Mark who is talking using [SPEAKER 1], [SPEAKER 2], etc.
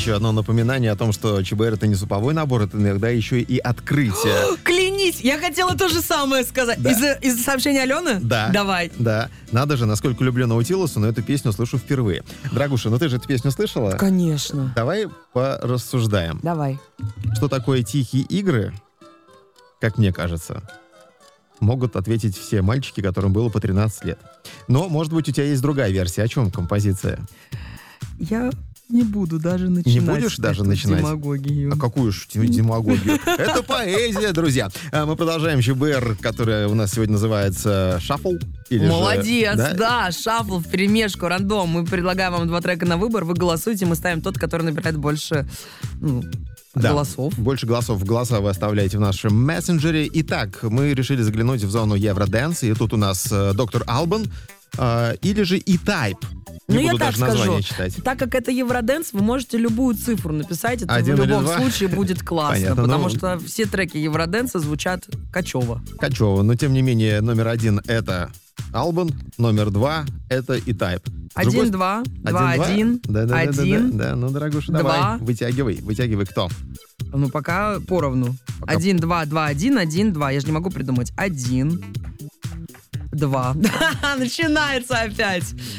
[SPEAKER 1] Еще одно напоминание о том, что ЧБР — это не суповой набор, это иногда еще и открытие.
[SPEAKER 2] Клянись, я хотела то же самое сказать.
[SPEAKER 1] Да.
[SPEAKER 2] Из сообщения Алены?
[SPEAKER 1] Да.
[SPEAKER 2] Давай.
[SPEAKER 1] Да. Надо же, насколько люблю Наутилуса, но эту песню слышу впервые. Драгуша, ну ты же эту песню слышала?
[SPEAKER 2] Конечно.
[SPEAKER 1] Давай порассуждаем.
[SPEAKER 2] Давай.
[SPEAKER 1] Что такое тихие игры, как мне кажется, могут ответить все мальчики, которым было по 13 лет. Но, может быть, у тебя есть другая версия. О чем композиция?
[SPEAKER 2] Я не буду даже начинать.
[SPEAKER 1] Не будешь даже начинать?
[SPEAKER 2] Демагогию.
[SPEAKER 1] А какую ж демагогию? Это поэзия, друзья. Мы продолжаем ЧБР, который у нас сегодня называется «Шаффл».
[SPEAKER 2] Молодец, да, шаффл вперемешку, рандом. Мы предлагаем вам 2 трека на выбор, вы голосуете, мы ставим тот, который набирает больше голосов.
[SPEAKER 1] Больше голосов. Голоса вы оставляете в нашем мессенджере. Итак, мы решили заглянуть в зону Евродэнс, и тут у нас доктор Албан или же E-Type. Не буду даже название читать.
[SPEAKER 2] Так как это Евродэнс, вы можете любую цифру написать, это
[SPEAKER 1] 1
[SPEAKER 2] в
[SPEAKER 1] или
[SPEAKER 2] любом
[SPEAKER 1] 2?
[SPEAKER 2] случае будет классно,
[SPEAKER 1] Понятно,
[SPEAKER 2] потому что все треки Евродэнса звучат качево.
[SPEAKER 1] Качево, но тем не менее номер 1 это Албан, номер 2 это E-Type.
[SPEAKER 2] 1, 2, 2, 1, 1.
[SPEAKER 1] Да, ну, дорогуша,
[SPEAKER 2] 2.
[SPEAKER 1] давай, вытягивай, кто?
[SPEAKER 2] Ну, пока поровну. 1, 2, 2, 1, 1, 2. Я же не могу придумать. 1, 2. Начинается опять.